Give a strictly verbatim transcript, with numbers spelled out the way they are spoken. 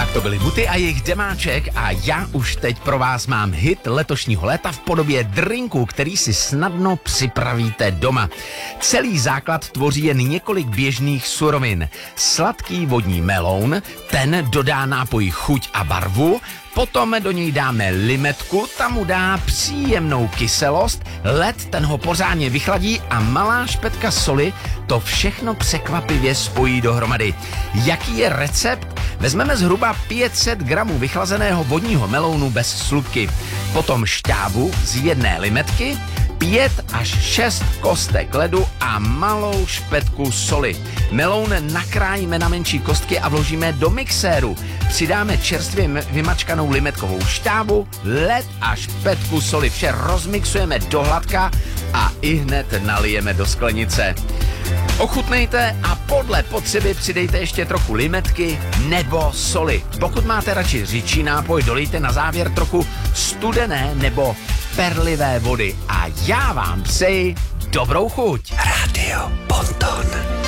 To byly Muty a jejich demáček a já už teď pro vás mám hit letošního léta v podobě drinku, který si snadno připravíte doma. Celý základ tvoří jen několik běžných surovin. Sladký vodní meloun, ten dodá nápoji chuť a barvu, potom do něj dáme limetku, ta mu dá příjemnou kyselost, led ten ho pořádně vychladí a malá špetka soli to všechno překvapivě spojí dohromady. Jaký je recept? Vezmeme zhruba pět set gramů vychlazeného vodního melounu bez slupky, potom šťávu z jedné limetky, pět až šest kostek ledu a malou špetku soli. Meloun nakrájíme na menší kostky a vložíme do mixéru. Přidáme čerstvě vymačkanou limetkovou šťávu, led a špetku soli. Vše rozmixujeme do hladka a ihned nalijeme do sklenice. Ochutnejte a podle potřeby přidejte ještě trochu limetky nebo soli. Pokud máte radši řidčí nápoj, dolejte na závěr trochu studené nebo perlivé vody. A já vám přeji dobrou chuť. Rádio Ponton.